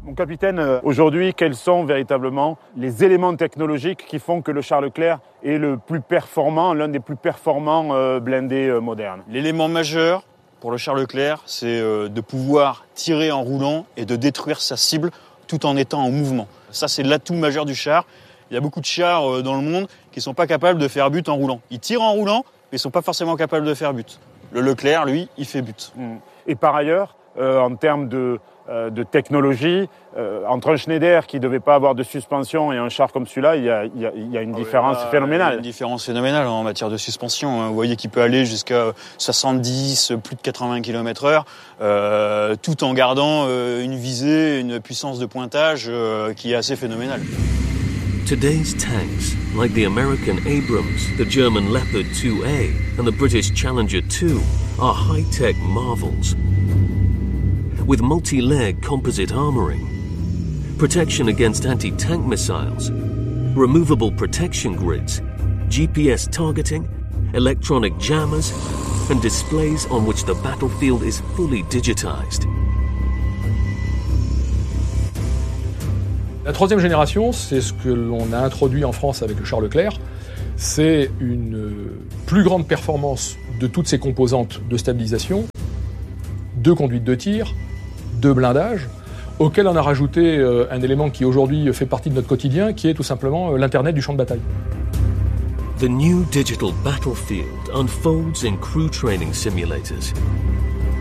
Mon capitaine, aujourd'hui, quels sont véritablement les éléments technologiques qui font que le Charles Leclerc est le plus performant, l'un des plus performants blindés modernes? L'élément majeur pour le Charles Leclerc, c'est de pouvoir tirer en roulant et de détruire sa cible tout en étant en mouvement. Ça, c'est l'atout majeur du char. Il y a beaucoup de chars dans le monde qui ne sont pas capables de faire but en roulant. Ils tirent en roulant, mais ils ne sont pas forcément capables de faire but. Le Leclerc, lui, il fait but. Et par ailleurs, en termes de technologie, entre un Schneider qui ne devait pas avoir de suspension et un char comme celui-là, il y a une différence phénoménale. Il y a une différence phénoménale en matière de suspension. Vous voyez qu'il peut aller jusqu'à 70, plus de 80 km/h, tout en gardant une visée, une puissance de pointage qui est assez phénoménale. Today's tanks, like the American Abrams, the German Leopard 2A, and the British Challenger 2, are high-tech marvels. With multi-layered composite armoring, protection against anti-tank missiles, removable protection grids, GPS targeting, electronic jammers, and displays on which the battlefield is fully digitized. La troisième génération, c'est ce que l'on a introduit en France avec le Charles Leclerc. C'est une plus grande performance de toutes ces composantes de stabilisation, de conduite de tir, de blindage, auquel on a rajouté un élément qui aujourd'hui fait partie de notre quotidien, qui est tout simplement l'Internet du champ de bataille. The new digital battlefield unfolds in crew training simulators,